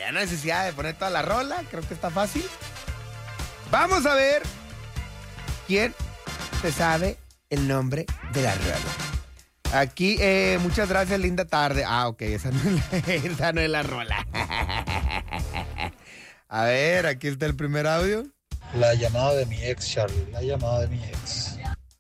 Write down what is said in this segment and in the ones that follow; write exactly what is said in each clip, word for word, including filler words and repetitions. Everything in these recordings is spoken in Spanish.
hay necesidad de poner toda la rola, creo que está fácil. Vamos a ver quién se sabe el nombre de la rola. Aquí, eh, muchas gracias, linda tarde. Ah, ok, esa no es la, esa no es la rola. A ver, aquí está el primer audio. La llamada de mi ex, Charlie. La llamada de mi ex.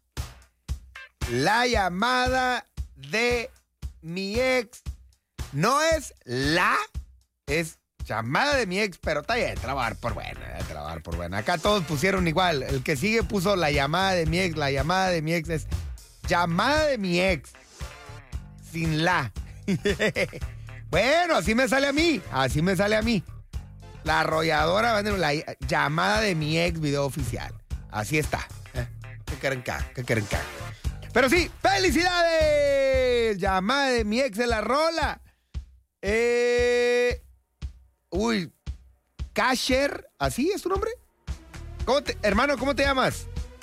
La llamada de mi ex. No es la, es llamada de mi ex, pero está bien, trabajar por buena, trabajar por buena. Acá todos pusieron igual. El que sigue puso la llamada de mi ex. La llamada de mi ex es llamada de mi ex. Sin la. Bueno, así me sale a mí. Así me sale a mí. La arrolladora, la llamada de mi ex video oficial. Así está. ¿Eh? ¿Qué quieren acá? ¿Qué quieren acá? Pero sí, ¡felicidades! Llamada de mi ex de la rola. Eh, uy, Kasher, ¿así es tu nombre? ¿Cómo te, hermano, ¿cómo te llamas?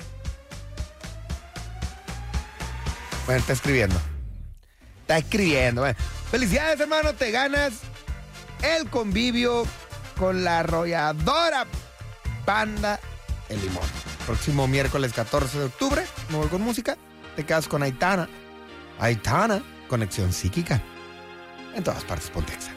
Bueno, está escribiendo. Está escribiendo. Bueno. Felicidades, hermano, te ganas el convivio con la arrolladora Banda El Limón. Próximo miércoles catorce de octubre, me voy con música. Te quedas con Aitana. Aitana, conexión psíquica. En todas partes, Pontexa.